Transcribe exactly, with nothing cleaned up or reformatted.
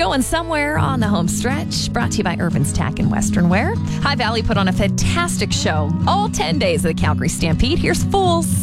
Going somewhere on the home stretch. Brought to you by Urban's Tack and Western Wear. High Valley put on a fantastic show all ten days of the Calgary Stampede. Here's Fools.